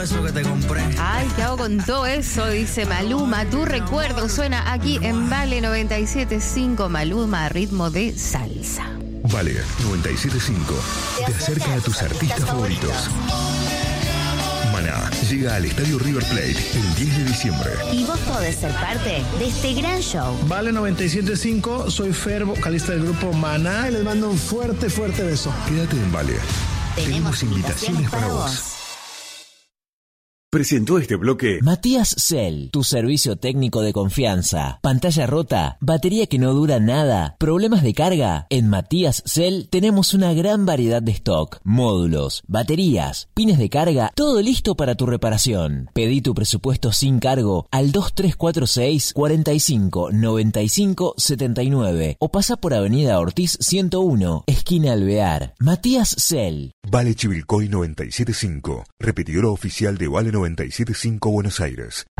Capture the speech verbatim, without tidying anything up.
todo eso que te compré. Ay, ¿qué hago con todo eso? Dice Maluma. Tu recuerdo suena aquí en Vale noventa y siete punto cinco. Maluma a ritmo de salsa. Vale noventa y siete punto cinco te acerca a tus artistas favoritos. Maná llega al Estadio River Plate el diez de diciembre. Y vos podés ser parte de este gran show. Vale noventa y siete punto cinco, soy Fer, vocalista del grupo Maná, y les mando un fuerte, fuerte beso. Quédate en Vale. Tenemos, Tenemos invitaciones para vos. Presentó este bloque Matías Cell, tu servicio técnico de confianza. Pantalla rota, batería que no dura nada, problemas de carga. En Matías Cell tenemos una gran variedad de stock, módulos, baterías, pines de carga, todo listo para tu reparación. Pedí tu presupuesto sin cargo al dos tres cuatro seis, cuatro cinco, nueve cinco, siete nueve o pasa por Avenida Ortiz ciento uno, esquina Alvear. Matías Cell. Vale Chivilcoy noventa y siete punto cinco, repetidora oficial de Vale noventa y siete punto cinco Buenos Aires.